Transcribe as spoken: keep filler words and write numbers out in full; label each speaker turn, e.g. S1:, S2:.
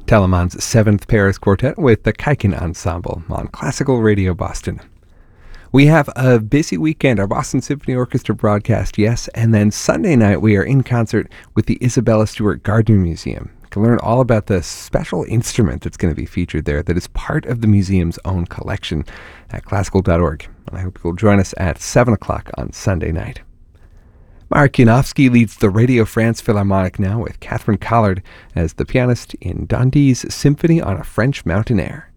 S1: Telemann's seventh Paris Quartet with the Kaiken Ensemble on Classical Radio Boston. We have a busy weekend, our Boston Symphony Orchestra broadcast, yes, and then Sunday night we are in concert with the Isabella Stewart Gardner Museum. You can learn all about the special instrument that's going to be featured there that is part of the museum's own collection at classical dot org. And I hope you'll join us at seven o'clock on Sunday night. Mark Yanofsky leads the Radio France Philharmonic now with Catherine Collard as the pianist in Dundee's Symphony on a French Mountain Air.